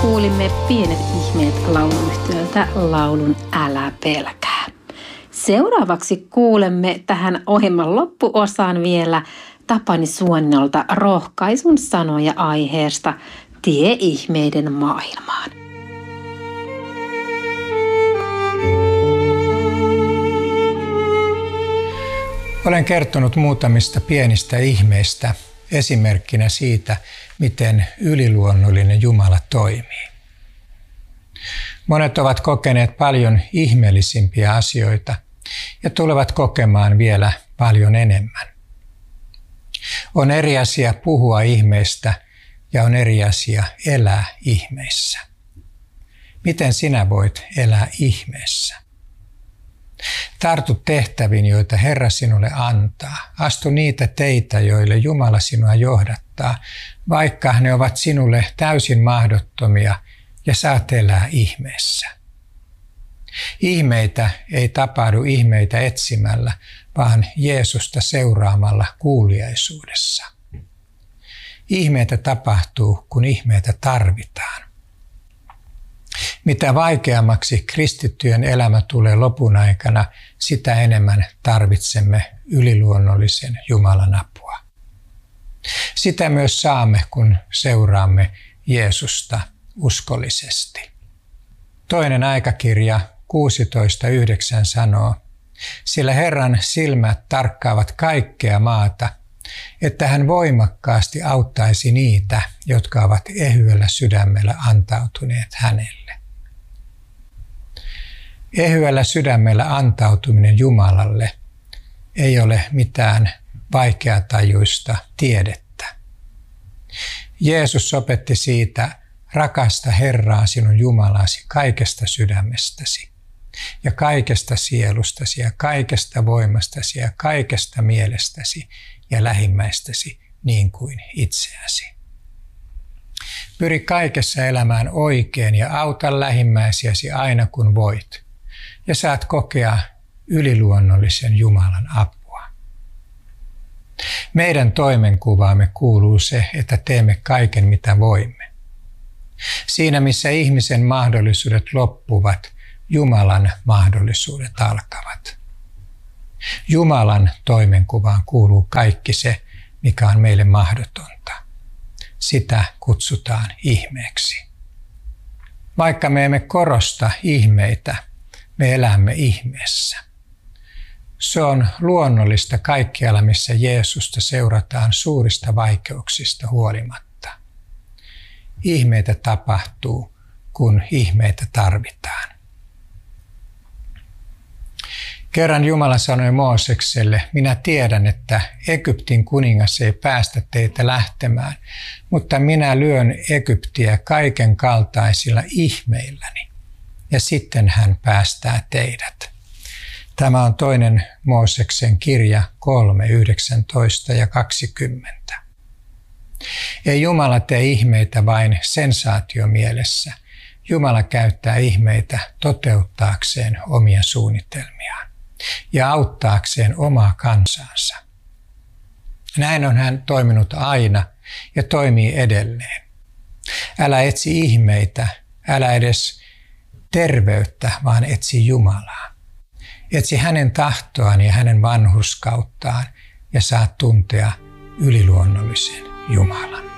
kuulimme Pienet ihmeet -lauluyhtiöltä laulun Älä pelkää. Seuraavaksi kuulemme tähän ohjelman loppuosaan vielä Tapani Suonnolta rohkaisun sanoja aiheesta Tie ihmeiden maailmaan. Olen kertonut muutamista pienistä ihmeistä esimerkkinä siitä, miten yliluonnollinen Jumala toimii. Monet ovat kokeneet paljon ihmeellisimpiä asioita ja tulevat kokemaan vielä paljon enemmän. On eri asia puhua ihmeistä ja on eri asia elää ihmeissä. Miten sinä voit elää ihmeessä? Tartu tehtäviin, joita Herra sinulle antaa. Astu niitä teitä, joille Jumala sinua johdattaa, vaikka ne ovat sinulle täysin mahdottomia ja saat elää ihmeessä. Ihmeitä ei tapahdu ihmeitä etsimällä, vaan Jeesusta seuraamalla kuuliaisuudessa. Ihmeitä tapahtuu, kun ihmeitä tarvitaan. Mitä vaikeammaksi kristittyjen elämä tulee lopun aikana, sitä enemmän tarvitsemme yliluonnollisen Jumalan apua. Sitä myös saamme, kun seuraamme Jeesusta uskollisesti. Toinen aikakirja 16:9 sanoo, sillä Herran silmät tarkkaavat kaikkea maata, että hän voimakkaasti auttaisi niitä, jotka ovat ehyellä sydämellä antautuneet hänelle. Ehyellä sydämellä antautuminen Jumalalle ei ole mitään vaikeatajuista tiedettä. Jeesus opetti siitä, rakasta Herraa sinun Jumalasi kaikesta sydämestäsi ja kaikesta sielustasi ja kaikesta voimastasi ja kaikesta mielestäsi ja lähimmäistäsi niin kuin itseäsi. Pyri kaikessa elämään oikein ja auta lähimmäisiäsi aina kun voit ja saat kokea yliluonnollisen Jumalan apua. Meidän toimenkuvaamme kuuluu se, että teemme kaiken mitä voimme. Siinä missä ihmisen mahdollisuudet loppuvat, Jumalan mahdollisuudet alkavat. Jumalan toimenkuvaan kuuluu kaikki se, mikä on meille mahdotonta. Sitä kutsutaan ihmeeksi. Vaikka me emme korosta ihmeitä, me elämme ihmeessä. Se on luonnollista kaikkialla, missä Jeesusta seurataan suurista vaikeuksista huolimatta. Ihmeitä tapahtuu, kun ihmeitä tarvitaan. Kerran Jumala sanoi Moosekselle, minä tiedän, että Egyptin kuningas ei päästä teitä lähtemään, mutta minä lyön Egyptiä kaiken kaltaisilla ihmeilläni, ja sitten hän päästää teidät. Tämä on toinen Mooseksen kirja 3, 19 ja 20. Ei Jumala tee ihmeitä vain sensaatiomielessä. Jumala käyttää ihmeitä toteuttaakseen omia suunnitelmiaan ja auttaakseen omaa kansansa. Näin on hän toiminut aina ja toimii edelleen. Älä etsi ihmeitä, älä edes terveyttä, vaan etsi Jumalaa. Etsi hänen tahtoaan ja hänen vanhurskauttaan ja saat tuntea yliluonnollisen Jumalan.